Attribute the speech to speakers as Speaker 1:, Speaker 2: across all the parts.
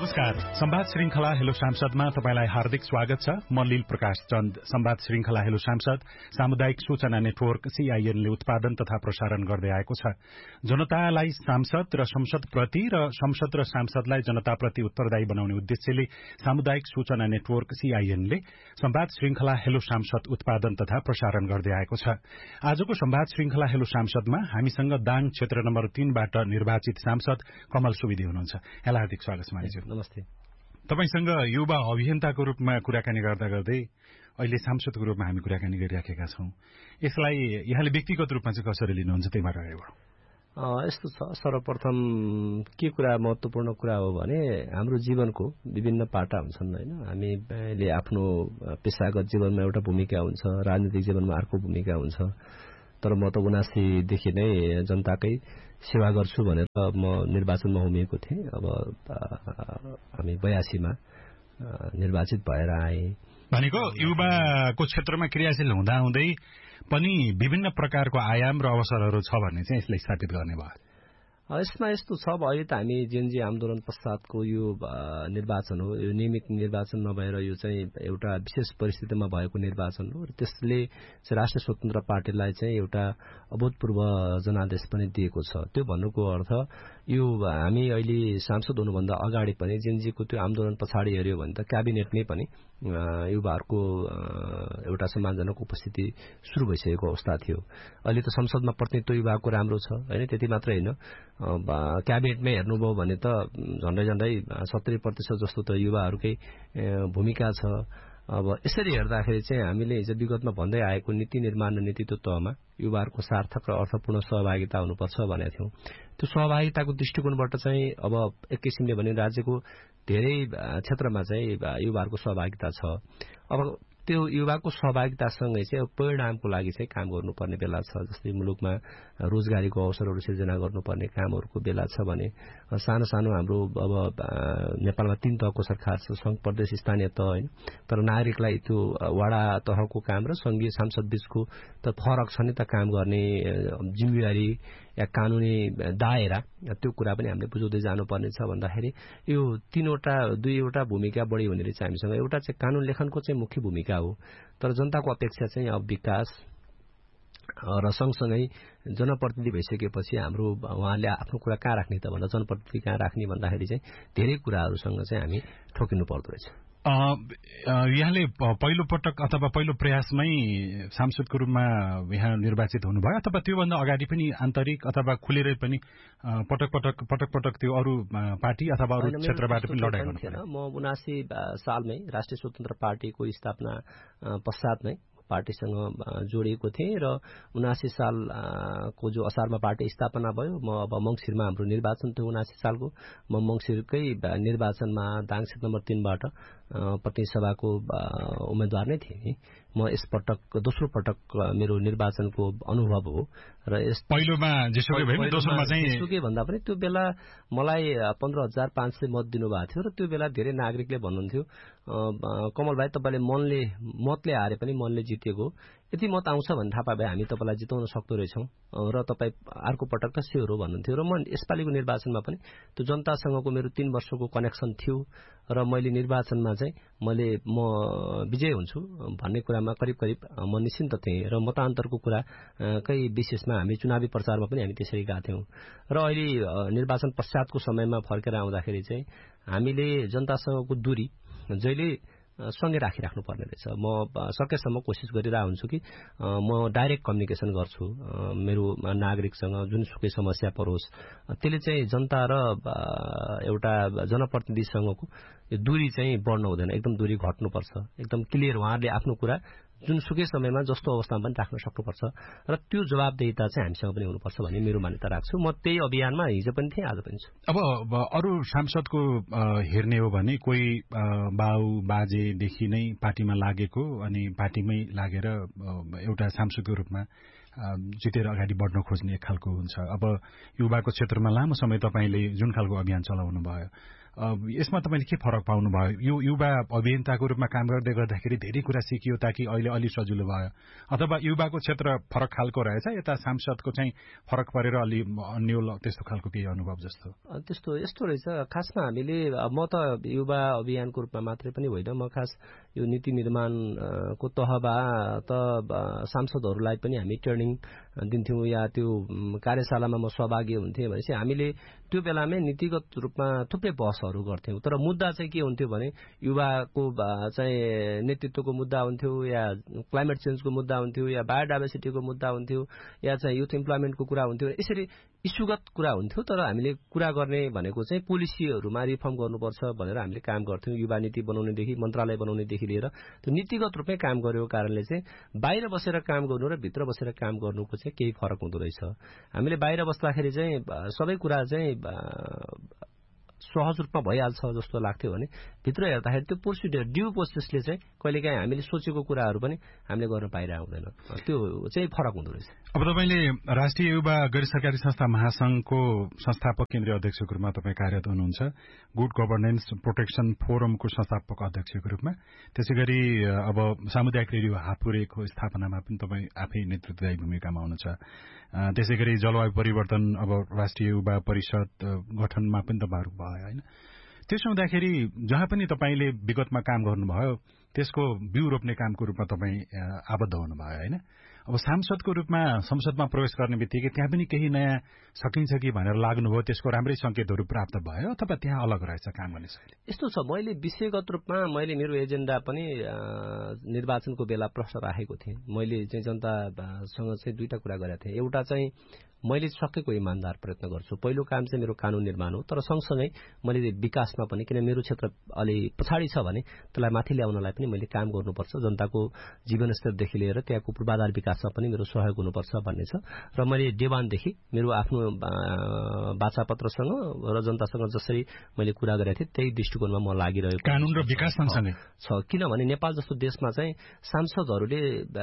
Speaker 1: नमस्कार। संवाद श्रृंखला हेलो सांसदमा तपाईलाई हार्दिक स्वागत छ। म लील प्रकाश चन्द। संवाद श्रृंखला हेलो सांसद सामुदायिक सूचना नेटवर्क CIN ले उत्पादन तथा प्रसारण गर्दै आएको छ। जनतालाई सांसद र संसदप्रति र संसद र सांसदलाई जनताप्रति उत्तरदायी बनाउने उद्देश्यले सामुदायिक सूचना नेटवर्क CIN ले संवाद श्रृंखला हेलो सांसद उत्पादन तथा प्रसारण गर्दै आएको छ। आजको संवाद श्रृंखला हेलो सांसदमा हामीसँग दाङ क्षेत्र नम्बर 3 बाट निर्वाचित सांसद कमल सुवेदी हुनुहुन्छ। यहाँलाई हार्दिक स्वागत छ।
Speaker 2: नमस्ते।
Speaker 1: तपाईसँग युवा अभियन्ताको रूपमा कुराकानी गर्दा गर्दै अहिले सांसदको रूपमा हामी कुराकानी गरिराखेका छौं। यसलाई यहाँले व्यक्तिगत रूपमा चाहिँ कसरी लिनुहुन्छ त्यहीबाट अगाडि बढौं।
Speaker 2: यस्तो छ, सर्वप्रथम के कुरा महत्वपूर्ण कुरा हो भने हाम्रो जीवनको विभिन्न पाटा हुन्छन् हैन। हामीले आफ्नो पेशागत जीवनमा एउटा भूमिका हुन्छ, राजनीतिक जीवनमा अर्को भूमिका हुन्छ। तर म त 79 देखि नै जनताकै सेवा गर्छु भनेर म निर्वाचनमा उभिएको थिएँ। अब हामी 82 मा निर्वाचित भएर आए।
Speaker 1: भनेको युवाको क्षेत्रमा क्रियाशील हुँदाहुँदै पनि विभिन्न प्रकारको आयाम र अवसरहरू छ भन्ने चाहिँ यसले स्थापित गर्ने भयो।
Speaker 2: यसमा यस्तो छ, अब अहिले त हामी जेनजी आन्दोलन पश्चातको यो निर्वाचन हो। यो नियमित निर्वाचन नभएर यो चाहिँ एउटा विशेष परिस्थितिमा भएको निर्वाचन हो र त्यसले चाहिँ राष्ट्रिय स्वतन्त्र पार्टीलाई चाहिँ एउटा अभूतपूर्व जनादेश पनि दिएको छ। त्यो भन्नुको अर्थ यो हामी अहिले सांसद हुनुभन्दा अगाडि पनि जेनजीको त्यो आन्दोलन पछाडि हेर्यो भने त क्याबिनेटमै पनि युवाहरूको एउटा सम्मानजनक उपस्थिति सुरु भइसकेको अवस्था थियो। अहिले त संसदमा प्रतिनिधित्व युवाको राम्रो छ हैन। त्यति मात्रै हैन, क्याबिनेटमै हेर्नुभयो भने त झन्डै 70% जस्तो त युवाहरूकै भूमिका छ। अब यसरी हेर्दाखेरि चाहिँ हामीले हिजो विगतमा भन्दै आएको नीति निर्माण र नीतित्व तहमा युवाहरूको सार्थक र अर्थपूर्ण सहभागिता हुनुपर्छ भनेका थियौं। त्यो सहभागिताको दृष्टिकोणबाट चाहिँ अब एक किसिमले भने राज्यको धेरै क्षेत्रमा चाहिँ युवाहरूको सहभागिता छ। अब त्यो युवाको सहभागितासँगै चाहिँ परिणामको लागि चाहिँ काम गर्नुपर्ने बेला छ। जस्तै मुलुकमा रोजगारीको अवसरहरू सिर्जना गर्नुपर्ने कामहरूको बेला छ भने सानो सानो हाम्रो अब नेपालमा 3 तहको सरकार छ, संघ प्रदेश स्थानीय तह हैन। तर नागरिकलाई त्यो वडा तहको काम र संघीय सांसद बीचको त फरक छ नि त। काम गर्ने जिम्मेवारी या कानूनी दायरा त्यो कुरा पनि हामीले बुझाउँदै जानुपर्ने छ। भन्दाखेरि यो 2वटा भूमिका बढी हुने चाहिँ हामीसँग एउटा चाहिँ कानून लेखनको चाहिँ मुख्य भूमिका हो। तर जनताको अपेक्षा चाहिँ अब विकास र सँगसँगै जनप्रतिनिधि भइसकेपछि हाम्रो उहाँले आफ्नो कुरा कहाँ राख्ने त भन्दा जनप्रतिनिधि कहाँ राख्ने भन्दाखेरि चाहिँ धेरै कुराहरूसँग चाहिँ हामी ठोकिनु पर्दो रहेछ।
Speaker 1: यहाँले पहिलो पटक अथवा पहिलो प्रयासमै सांसदको रूपमा यहाँ निर्वाचित हुनुभयो अथवा त्योभन्दा अगाडि पनि आन्तरिक अथवा खुलेरै पनि पटक पटक त्यो अरू पार्टी अथवा अरू क्षेत्रबाट पनि लडाई गर्नुभयो?
Speaker 2: म 79 सालमै राष्ट्रिय स्वतन्त्र पार्टीको स्थापना पश्चात नै पार्टीसँग जोडिएको थिएँ र 79 सालको जो असारमा पार्टी स्थापना भयो, म अब मंसिरमा हाम्रो निर्वाचन थियो 79 सालको। म मंसिरकै निर्वाचनमा दाङ क्षेत्र नम्बर 3 बाट प्रतिनिधि सभाको उम्मेदवार नै थिएँ। म यसपटक दोस्रो पटक मेरो निर्वाचनको अनुभव हो र यस
Speaker 1: पहिलोमा जेसुकै भए पनि दोस्रोमा चाहिँ
Speaker 2: जेसुकै भन्दा पनि त्यो बेला मलाई 15,500 मत दिनुभएको थियो र त्यो बेला धेरै नागरिकले भन्नुहुन्थ्यो कमल भाइ तपाईले मतले हारे पनि मनले जितेको, यति मत आउँछ भन्ने थाहा पाए हामी तपाईलाई जिताउन सक्दो रहेछौं र तपाई अर्को पटक त स्योर हो भन्नुहुन्थ्यो। र म यसपालिको निर्वाचनमा पनि त्यो जनतासँगको मेरो 3 वर्षको कनेक्सन थियो र मैले निर्वाचनमा चाहिँ म विजय हुन्छु भन्ने कुरामा करिब म निश्चिन्त थिएँ र मतान्तरको कुरा कै विशेषमा हामी चुनावी प्रचारमा पनि हामी त्यसरी गएका थियौं। र अहिले निर्वाचन पश्चातको समयमा फर्केर आउँदाखेरि चाहिँ हामीले जनतासँगको दूरी जहिले सँगै राखिराख्नु पर्ने रहेछ। म सकेसम्म कोसिस गरिरहेको हुन्छु कि म डाइरेक्ट कम्युनिकेसन गर्छु मेरो नागरिकसँग, जुनसुकै समस्या परोस् त्यसले चाहिँ जनता र एउटा जनप्रतिनिधिसँगको यो दूरी चाहिँ बढ्न हुँदैन, एकदम दूरी घट्नुपर्छ। एकदम क्लियर उहाँहरूले आफ्नो कुरा जुनसुकै समयमा जस्तो अवस्थामा पनि राख्न सक्नुपर्छ र त्यो जवाबदेहिता चाहिँ हामीसँग पनि हुनुपर्छ भन्ने मेरो मान्यता राख्छु। म त्यही अभियानमा हिजो पनि थिएँ, आज पनि छु।
Speaker 1: अब अरू सांसदको हेर्ने हो भने कोही बाउ बाजेदेखि नै पार्टीमा लागेको अनि पार्टीमै लागेर एउटा सांसदको रूपमा जितेर अगाडि बढ्न खोज्ने एक खालको हुन्छ। अब युवाको क्षेत्रमा लामो समय तपाईले जुन खालको अभियान चलाउनु भयो यसमा तपाईँले के फरक पाउनुभयो? यो युवा अभियन्ताको रूपमा काम गर्दै गर्दाखेरि धेरै कुरा सिकियो ताकि अहिले अलि सजिलो भयो, अथवा युवाको क्षेत्र फरक खालको रहेछ, यता सांसदको चाहिँ फरक परेर अलि अन्यल त्यस्तो खालको केही अनुभव जस्तो?
Speaker 2: त्यस्तो यस्तो रहेछ। खासमा हामीले म त युवा अभियानको रूपमा मात्रै पनि होइन, म खास यो नीति निर्माणको तहमा त सांसदहरूलाई पनि हामी ट्रेनिङ दिन्थ्यौँ या त्यो कार्यशालामा म सहभागी हुन्थेँ भनेपछि हामीले त्यो बेलामै नीतिगत रूपमा थुप्रै बहसहरू गर्थ्यौँ। तर मुद्दा चाहिँ के हुन्थ्यो भने युवाको चाहिँ नेतृत्वको मुद्दा हुन्थ्यो, या क्लाइमेट चेन्जको मुद्दा हुन्थ्यो, या बायोडाइभर्सिटीको मुद्दा हुन्थ्यो, या चाहिँ युथ इम्प्लोइमेन्टको कुरा हुन्थ्यो। यसरी इस्युगत कुरा हुन्थ्यो। तर हामीले कुरा गर्ने भनेको चाहिँ पोलिसीहरूमा रिफर्म गर्नुपर्छ भनेर हामीले काम गर्थ्यौँ। युवा नीति बनाउनेदेखि मन्त्रालय बनाउनेदेखि लिएर त्यो नीतिगत रूपमै काम गरेको कारणले चाहिँ बाहिर बसेर काम गर्नु र भित्र बसेर काम गर्नुको चाहिँ केही फरक हुँदो रहेछ। हामीले बाहिर बस्दाखेरि चाहिँ सबै कुरा चाहिँ सहज रूपमा भइहाल्छ जस्तो लाग्थ्यो भने भित्र हेर्दाखेरि त्यो प्रोसिडियर ड्यू प्रोसेसले चाहिँ कहिलेकाहीँ हामीले सोचेको कुराहरू पनि हामीले गर्न पाइरहेको हुँदैन। त्यो चाहिँ फरक हुँदो रहेछ।
Speaker 1: अब तपाईँले राष्ट्रिय युवा गैर सरकारी संस्था महासंघको संस्थापक केन्द्रीय अध्यक्षको रूपमा तपाईँ कार्यरत हुनुहुन्छ, गुड गभर्नेन्स प्रोटेक्सन फोरमको संस्थापक अध्यक्षको रूपमा, त्यसै गरी अब सामुदायिक रेडियो हापुरेको स्थापनामा पनि तपाईँ आफै नेतृत्वदायी भूमिकामा हुनुहुन्छ। त्यसै गरी जलवायु परिवर्तन अब राष्ट्रिय युवा परिषद गठनमा पनि तपाईँहरू भयो होइन? त्यसो हुँदाखेरि जहाँ पनि तपाईँले विगतमा काम गर्नुभयो त्यसको बिउ रोप्ने कामको रूपमा तपाईँ आबद्ध हुनुभयो होइन? अब सांसदको रूपमा संसदमा प्रवेश गर्ने बित्तिकै त्यहाँ पनि केही नयाँ सकिन्छ कि भनेर लाग्नुभयो, त्यसको राम्रै संकेतहरू प्राप्त भयो अथवा त्यहाँ अलग रहेछ काम गर्ने शैली?
Speaker 2: यस्तो छ, मैले विषयगत रूपमा मेरो एजेन्डा पनि निर्वाचनको बेला प्रश्न राखेको थिएँ। मैले चाहिँ जनतासँग चाहिँ दुईटा कुरा गरेका थिएँ। एउटा चाहिँ मैले सकेको इमान्दार प्रयत्न गर्छु। पहिलो काम चाहिँ मेरो कानून निर्माण हो, तर सँगसँगै मैले विकासमा पनि, किन मेरो क्षेत्र अलि पछाडि छ भने त्यसलाई माथि ल्याउनलाई पनि मैले काम गर्नुपर्छ। जनताको जीवनस्तरदेखि लिएर त्यहाँको पूर्वाधार विकासमा पनि मेरो सहयोग हुनुपर्छ भन्ने छ। र मैले डे वानदेखि मेरो आफ्नो वाचापत्रसँग र जनतासँग जसरी मैले कुरा गरेको थिएँ त्यही दृष्टिकोणमा म लागिरहेको
Speaker 1: कानून र विकास सँगसँगै
Speaker 2: छ। किनभने नेपाल जस्तो देशमा चाहिँ सांसदहरूले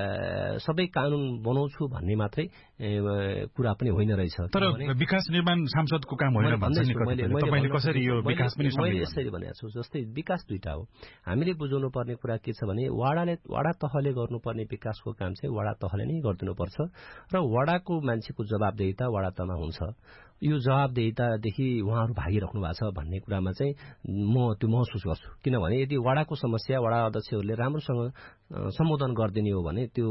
Speaker 2: सबै कानून बनाउँछु भन्ने मात्रै कुरा पनि होइन रहेछ।
Speaker 1: तर विकास निर्माण सांसदको काम होइन भन्छ नि कतिले। तपाईले कसरी यो विकास पनि
Speaker 2: मैले यसरी भनेको छु, जस्तै विकास दुईटा हो। हामीले बुझाउनु पर्ने कुरा के छ भने वडा तहले गर्नुपर्ने विकासको काम चाहिँ वडा तहले नै गरिदिनुपर्छ र वडाको मान्छेको जवाबदेहिता वडा तहमा हुन्छ। यो जवाबदेहितादेखि उहाँहरू भागिराख्नु भएको छ भन्ने कुरामा चाहिँ म त्यो महसुस गर्छु। किनभने यदि वडाको समस्या वडा अध्यक्षहरूले राम्रोसँग सम्बोधन गरिदिने हो भने त्यो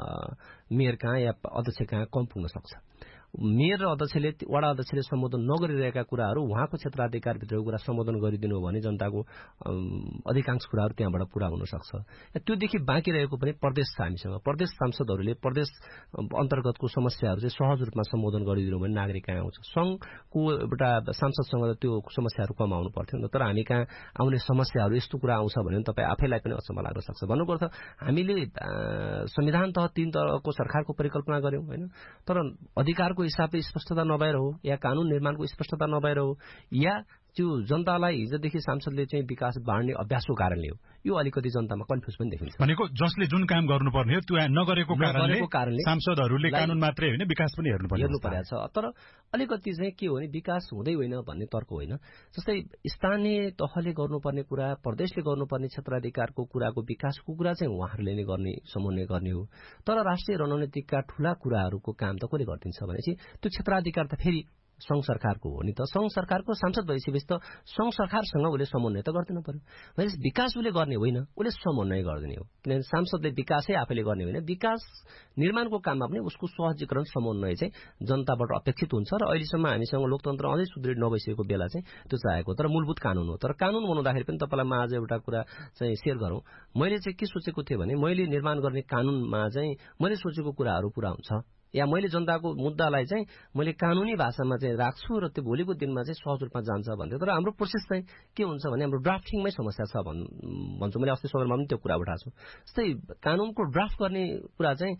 Speaker 2: मेयर कहाँ या अध्यक्ष कहाँ कम पुग्न सक्छ। मेयर र वडा अध्यक्षले सम्बोधन नगरिरहेका कुराहरू उहाँको क्षेत्राधिकारभित्रको कुरा सम्बोधन गरिदिनु हो भने जनताको अधिकांश कुराहरू त्यहाँबाट पूरा हुन सक्छ। त्योदेखि बाँकी रहेको पनि प्रदेश छ हामीसँग। प्रदेश सांसदहरूले प्रदेश अन्तर्गतको समस्याहरू चाहिँ सहज रूपमा सम्बोधन गरिदिनु भने नागरिक कहाँ आउँछ। संघको एउटा सांसदसँग त्यो समस्याहरू कम आउनु पर्थ्यो नि। तर हामी कहाँ आउने समस्याहरू यस्तो कुरा आउँछ भने तपाईँ आफैलाई पनि अचम्म लाग्न सक्छ। भन्नुको अर्थ हामीले संविधान तह 3 तहको सरकारको परिकल्पना गर्यौं होइन, तर अधिकारको हिसाबले स्पष्टता नभएर हो, या कानून निर्माणको स्पष्टता नभएर हो, या त्यो जनतालाई हिजोदेखि सांसदले चाहिँ विकास बाँड्ने अभ्यासको कारणले हो। यो अलिकति जनतामा कन्फ्युज पनि देखिन्छ।
Speaker 1: भनेको जसले जुन काम गर्नुपर्ने हो त्यो नगरेको कारणले सांसदहरूले कानून मात्रै होइन विकास पनि हेर्नु परेको
Speaker 2: छ। तर अलिकति चाहिँ के हो भने विकास हुँदै होइन भन्ने तर्क होइन। जस्तै स्थानीय तहले गर्नुपर्ने कुरा, प्रदेशले गर्नुपर्ने क्षेत्राधिकारको कुराको विकासको कुरा चाहिँ उहाँहरूले नै गर्ने समन्वय गर्ने हो। तर राष्ट्रिय रणनीतिका ठूला कुराहरूको काम त कसले गरिदिन्छ भनेपछि त्यो क्षेत्राधिकार त फेरि संघ सरकारको हो नि त। संघ सरकारको सांसद भइसकेपछि त संघ सरकारसँग उसले समन्वय त गर्दिनु पर्यो। भनेपछि विकास उसले गर्ने होइन, उसले समन्वय गरिदिने हो। किनभने सांसदले विकासै आफैले गर्ने होइन, विकास निर्माणको काममा पनि उसको सहजीकरण समन्वय चाहिँ जनताबाट अपेक्षित हुन्छ। र अहिलेसम्म हामीसँग लोकतन्त्र अझै सुदृढ नभइसकेको बेला चाहिँ त्यो चाहेको। तर मूलभूत कानून हो। तर कानून बनाउँदाखेरि पनि तपाईँलाई म आज एउटा कुरा चाहिँ सेयर गरौँ। मैले चाहिँ के सोचेको थिएँ भने मैले निर्माण गर्ने कानूनमा चाहिँ मैले सोचेको कुराहरू पूरा हुन्छ, या मैले जनताको मुद्दालाई चाहिँ मैले कानूनी भाषामा चाहिँ राख्छु र त्यो भोलिको दिनमा चाहिँ सहज रूपमा जान्छ भन्थ्यो। तर हाम्रो प्रोसेस चाहिँ के हुन्छ भने हाम्रो ड्राफ्टिङमै समस्या छ भन्छु। मैले अस्ति सदनमा पनि त्यो कुरा उठाएको छु। जस्तै कानूनको ड्राफ्ट गर्ने कुरा चाहिँ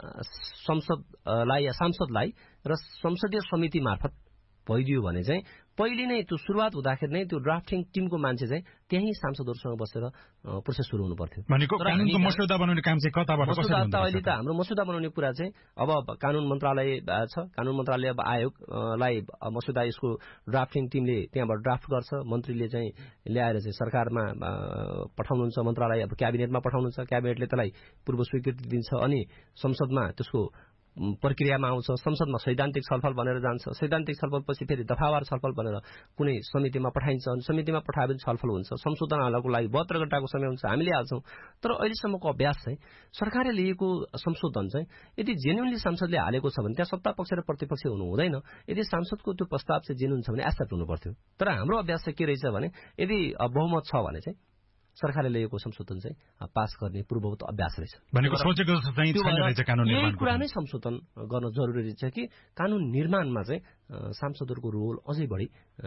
Speaker 2: संसदलाई या सांसदलाई र संसदीय समिति मार्फत भइदियो भने चाहिँ पहिले नै त्यो सुरुवात हुँदाखेरि नै त्यो ड्राफ्टिङ टिमको मान्छे चाहिँ त्यही सांसदहरूसँग बसेर प्रोसेस सुरु हुनु पर्थ्यो।
Speaker 1: भनेको कानुनको मस्यौदा बनाउने काम चाहिँ कताबाट कसरी हुन्छ?
Speaker 2: अहिले त हाम्रो मस्यौदा बनाउने कुरा चाहिँ अब कानुन मन्त्रालय छ, कानुन मन्त्रालय अब आयोगलाई मस्यौदा यसको ड्राफ्टिङ टिमले त्यहाँबाट ड्राफ्ट गर्छ, मन्त्रीले चाहिँ ल्याएर चाहिँ सरकारमा पठाउनुहुन्छ, मन्त्रालय अब क्याबिनेटमा पठाउनुहुन्छ, क्याबिनेटले त्यसलाई पूर्व स्वीकृति दिन्छ, अनि संसदमा त्यसको प्रक्रियामा आउँछ, संसदमा सैद्धान्तिक छलफल बनेर जान्छ, सैद्धान्तिक छलफलपछि फेरि दफावार छलफल बनेर कुनै समितिमा पठाइन्छ, अनि समितिमा पठाए पनि छलफल हुन्छ, संशोधनहरूको लागि 72 घण्टाको समय हुन्छ, हामीले हाल्छौँ। तर अहिलेसम्मको अभ्यास चाहिँ सरकारले लिएको संशोधन चाहिँ यदि जेन्युनली सांसदले हालेको छ भने त्यहाँ सत्ता पक्ष र प्रतिपक्ष हुनु हुँदैन। यदि सांसदको त्यो प्रस्ताव चाहिँ जेन्युन छ भने एक्सेप्ट हुनु पर्थ्यो। तर हाम्रो अभ्यास चाहिँ के रहेछ भने यदि बहुमत छ भने चाहिँ सरकारले ल्याएको संशोधन चाहिँ पास गर्ने पूर्ववत अभ्यास रहेछ।
Speaker 1: भनेको सोचेको चाहिँ छैन रहेछ कानुन निर्माण।
Speaker 2: यही कुरा नै संशोधन गर्न जरुरी छ कि कानुन निर्माणमा चाहिँ सांसदहरूको रोल अझै बढी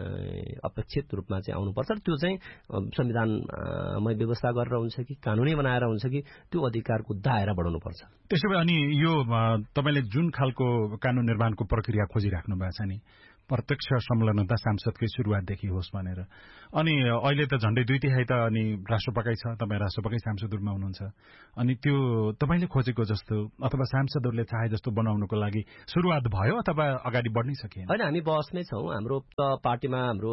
Speaker 2: अपेक्षित रूपमा चाहिँ आउनुपर्छ। त्यो चाहिँ संविधानमै व्यवस्था गरेर हुन्छ कि कानुनै बनाएर हुन्छ कि त्यो अधिकारको दायरा बढाउनुपर्छ।
Speaker 1: त्यसो भए अनि यो तपाईले जुन खालको कानुन निर्माणको प्रक्रिया खोजिराख्नु भएको छ नि, प्रत्यक्ष संलग्नता सांसदकै सुरुवातदेखि होस् भनेर, अनि अहिले त झण्डै 2/3 त अनि राष्ट्रपति छ, तपाईँ राष्ट्रपति सांसदहरूमा हुनुहुन्छ, अनि त्यो तपाईले खोजेको जस्तो अथवा सांसदहरूले चाहे जस्तो बनाउनको लागि सुरुवात भयो अथवा अगाडि बढ्नै सकिएन?
Speaker 2: होइन, हामी बहसमै छौँ। हाम्रो पार्टीमा हाम्रो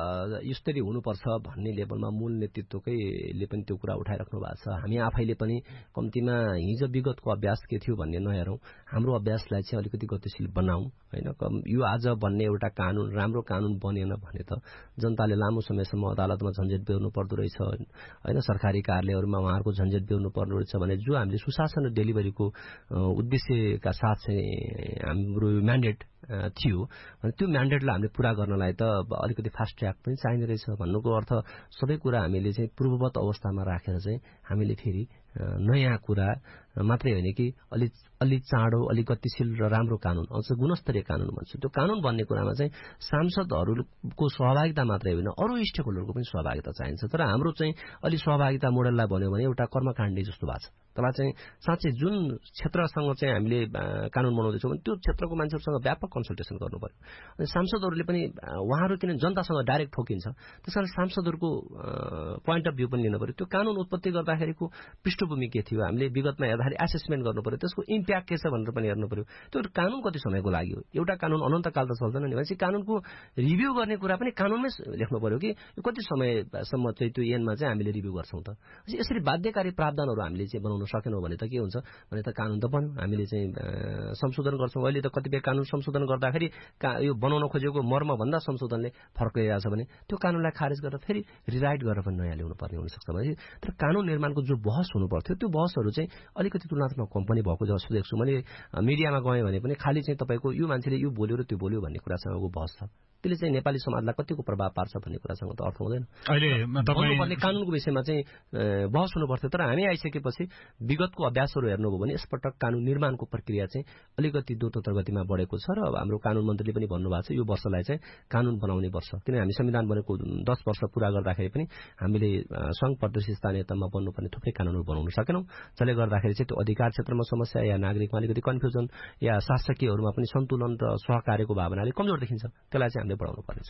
Speaker 2: यसरी हुनुपर्छ भन्ने लेभलमा मूल नेतृत्वकैले पनि त्यो कुरा उठाइराख्नु भएको छ। हामी आफैले पनि कम्तीमा हिजो विगतको अभ्यास के थियो भन्ने नहेरौँ, हाम्रो अभ्यासलाई चाहिँ अलिकति गतिशील बनाऊ होइन। यो आज भन्ने एउटा कानुन राम्रो कानुन बनेन भने त जनताले लामो समयसम्म अदालतमा झन्झट बेहोर्नु पर्दो रहेछ होइन, सरकारी कार्यालयहरूमा उहाँहरूको झन्झट बेहोर्नु पर्दो रहेछ भने जो हामीले सुशासन र डेलिभरीको उद्देश्यका साथ चाहिँ हाम्रो म्यान्डेट थियो भने त्यो म्यान्डेटलाई हामीले पूरा गर्नलाई त अलिकति फास्ट ट्र्याक पनि चाहिने रहेछ। भन्नुको अर्थ सबै कुरा हामीले चाहिँ पूर्ववत अवस्थामा राखेर चाहिँ हामीले फेरि नयाँ कुरा मात्रै होइन कि अलि चाँडो, अलि गतिशील र राम्रो कानुन, अझ गुणस्तरीय कानुन भन्छु। त्यो कानुन बन्ने कुरामा चाहिँ सांसदहरूको सहभागिता मात्रै होइन, अरू स्टेक होल्डरको पनि सहभागिता चाहिन्छ। तर हाम्रो चाहिँ अलि सहभागिता मोडललाई भन्यो भने एउटा कर्मकाण्डी जस्तो भएको छ। त्यसलाई चाहिँ साँच्चै जुन क्षेत्रसँग चाहिँ हामीले कानुन बनाउँदैछौँ भने त्यो क्षेत्रको मान्छेहरूसँग व्यापक कन्सल्टेसन गर्नु पर्यो। अनि सांसदहरूले पनि उहाँहरू किन जनतासँग डाइरेक्ट ठोकिन्छ, त्यसकारण सांसदहरूको पोइन्ट अफ भ्यू पनि लिनु पर्यो। त्यो कानुन उत्पत्ति गर्दाखेरिको पृष्ठभूमि के थियो, हामीले विगतमा हेर्दाखेरि एसेसमेन्ट गर्नु पर्यो, त्यसको इम्प्याक्ट के छ भनेर पनि हेर्नु पर्यो। त्यो कानुन कति समयको लागि हो, एउटा कानुन अनन्तकाल त चल्दैन नि, भनेपछि कानुनको रिभ्यू गर्ने कुरा पनि कानुनमै लेख्नु पर्यो कि यो कति समयसम्म चाहिँ त्यो एनमा चाहिँ हामीले रिभ्यू गर्छौँ त। यसरी बाध्यकारी प्रावधानहरू हामीले चाहिँ बनाउन सकेनौँ भने त के हुन्छ भने त कानुन त बन्यो, हामीले चाहिँ संशोधन गर्छौँ। अहिले त कतिपय कानुन संशोधन गर्दाखेरि यो बनाउन खोजेको मर्मभन्दा संशोधनले फरक रहेछ भने त्यो कानुनलाई खारेज गरेर फेरि रिराइट गरेर पनि नयाँ ल्याउनु पर्ने हुनसक्छ। भने तर कानुन निर्माणको जो बहस हुनु पर्थ्यो त्यो बहसहरू चाहिँ अलिकति तुलनात्मक कम पनि भएको जस्तो देख्छु। मैले मिडियामा गएँ भने पनि खालि चाहिँ तपाईँको यो मान्छेले यो बोल्यो र त्यो बोल्यो भन्ने कुरासँगको बहस छ, त्यसले चाहिँ नेपाली समाजलाई कतिको प्रभाव पार्छ भन्ने कुरासँग त अर्थ हुँदैन। अहिले कानुनको विषयमा चाहिँ बहस हुनु पर्थ्यो। तर हामी आइसकेपछि विगतको अभ्यासहरू हेर्नुभयो भने यसपटक कानुन निर्माणको प्रक्रिया चाहिँ अलिकति द्रुत गतिमा बढेको छ र हाम्रो कानुन मन्त्रीले पनि भन्नुभएको छ यो वर्षलाई चाहिँ कानुन बनाउने वर्ष, किनभने हामी संविधान बनेको 10 वर्ष पूरा गर्दाखेरि पनि हामीले संघ प्रदेश स्थानीय तहमा बन्नुपर्ने थुप्रै कानुनहरू बनाउन सकेनौँ, जसले गर्दाखेरि चाहिँ त्यो अधिकार क्षेत्रमा समस्या या नागरिकमा अलिकति कन्फ्युजन या शासकीयहरूमा पनि सन्तुलन र सहकार्यको भावना अलिक कमजोर देखिन्छ, त्यसलाई चाहिँ हामीले बढाउनु पर्नेछ।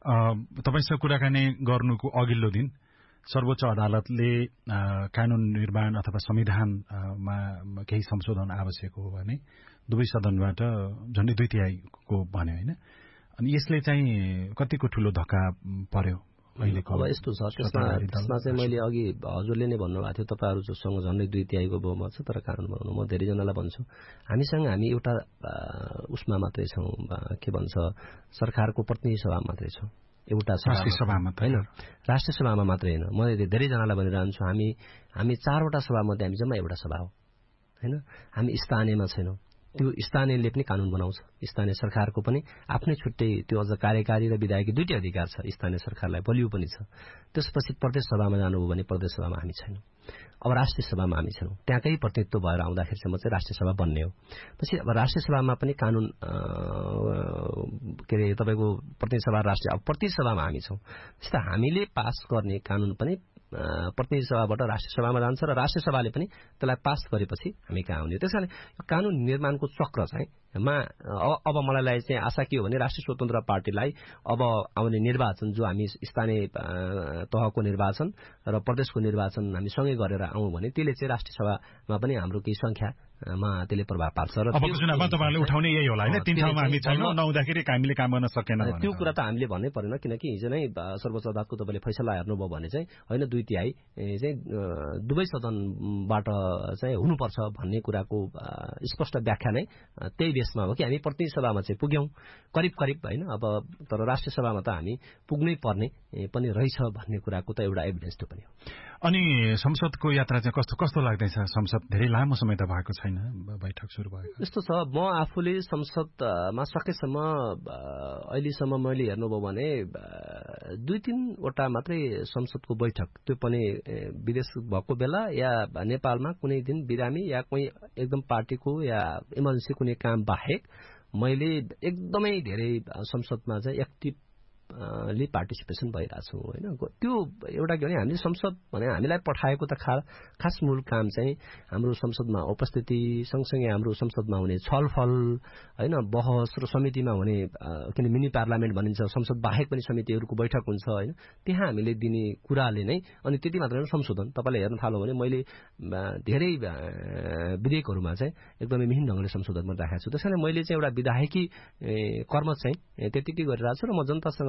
Speaker 1: तपाईसँग कुराकानी गर्नुको अघिल्लो दिन सर्वोच्च अदालतले कानुन निर्माण अथवा संविधानमा केही संशोधन आवश्यक हो भने दुवै सदनबाट झन्डै 2/3 भन्यो होइन। अनि यसले चाहिँ कतिको ठूलो धक्का पर्यो अहिलेको?
Speaker 2: अब यस्तो छ, त्यसमा चाहिँ मैले अघि हजुरले नै भन्नुभएको थियो तपाईँहरू जोसँग झन्डै 2/3 बहुमत छ तर कानुन बनाउनु। म धेरैजनालाई भन्छु हामी एउटा उसमा मात्रै छौँ, के भन्छ सरकारको प्रतिनिधि सभा मात्रै छौँ, एउटा
Speaker 1: राष्ट्रिय सभामा
Speaker 2: होइन, राष्ट्रिय सभामा मात्रै होइन। म धेरैजनालाई भनिरहन्छु हामी 4वटा सभामध्ये हामी जम्मा एउटा सभा हो होइन। हामी स्थानीयमा छैनौँ, त्यो स्थानीयले पनि कानुन बनाउँछ, स्थानीय सरकारको पनि आफ्नै छुट्टै त्यो अझ कार्यकारी र विधायकी दुईटै अधिकार छ, स्थानीय सरकारलाई बलियो पनि छ। त्यसपछि प्रदेश सभामा जानुभयो भने प्रदेश सभामा हामी छैनौँ, अब राष्ट्रिय सभामा हामी छैनौँ। त्यहाँकै प्रतिनिधित्व भएर आउँदाखेरिसम्म चाहिँ राष्ट्रिय सभा बन्ने हो। पछि अब राष्ट्रिय सभामा पनि कानुन के अरे तपाईँको प्रतिनिधि सभा राष्ट्रिय, अब प्रतिनिधि सभामा हामी छौँ। त्यस्तो हामीले पास गर्ने कानुन पनि प्रतिनिधि सभाबाट राष्ट्रिय सभामा जान्छ र राष्ट्रिय सभाले पनि त्यसलाई पास गरेपछि हामी कहाँ आउने। त्यसैले कानुन निर्माणको चक्र चाहिँ मा अब मलाई लाग्छ चाहिँ आशा के हो भने राष्ट्रिय स्वतन्त्र पार्टीलाई अब आउने निर्वाचन जो हामी स्थानीय तहको निर्वाचन र प्रदेशको निर्वाचन हामी सँगै गरेर आउँ भने त्यसले चाहिँ राष्ट्रिय सभामा पनि हाम्रो केही संख्यामा त्यसले प्रभाव पार्छ र
Speaker 1: अबको चुनावमा तपाईहरुले उठाउने यही होला हैन, 3 ठाउँमा हामी छैनौं, नहुँदाखेरि हामीले काम गर्न सकेन भने
Speaker 2: त्यो कुरा त हामीले भन्नै पर्दैन, किनकि हिजो नै सर्वोच्च अदालतको तपाईले फैसला हेर्नुभयो भने चाहिँ हैन 2/3 चाहिँ दुवै सदनबाट चाहिँ हुनुपर्छ भन्ने कुराको स्पष्ट व्याख्या नै त्यही बेसमा हो कि हामी प्रतिनिधि सभामा चाहिँ पुग्यौं करिब हैन। अब तर राष्ट्रिय सभामा त हामी पुग्नै पर्ने पनि रहेछ भन्ने कुराको त एउटा एभिडेन्स त्यो पनि हो।
Speaker 1: अनि संसदको यात्रा चाहिँ कस्तो लाग्दैछ? संसद धेरै लामो समय त भएको छैन, बैठक सुरु भएको।
Speaker 2: यस्तो छ, म आफूले संसदमा सकेसम्म अहिलेसम्म मैले हेर्नुभयो भने 2-3 वटा मात्रै संसदको बैठक, त्यो पनि विदेश भएको बेला या नेपालमा कुनै दिन बिरामी या कुनै एकदम पार्टीको या इमर्जेन्सी कुनै काम बाहेक मैले एकदमै धेरै संसदमा चाहिँ एक्टिभ पार्टिसिपेसन भइरहेको छु हैन। त्यो एउटा के भने हामीले संसद भने हामीलाई पठाएको त खास मूल काम चाहिँ हाम्रो संसदमा उपस्थिति सँगसँगै हाम्रो संसदमा हुने छलफल हैन, बहस र समितिमा हुने, किन मिनी पार्लियामेन्ट भनिन्छ, संसद बाहेक पनि समितिहरूको बैठक हुन्छ हैन, त्यहाँ हामीले दिने कुराले नै। अनि त्यति मात्र होइन, संशोधन तपाईले हेर्न थाल्नु भने मैले धेरै विधेयकहरुमा चाहिँ एकदमै मिहिन ढंगले संशोधन पनि राखेको छु। त्यसैले मैले चाहिँ एउटा विधायकी कर्म चाहिँ त्यतिकै गरिरहेको छु र म जनतासँग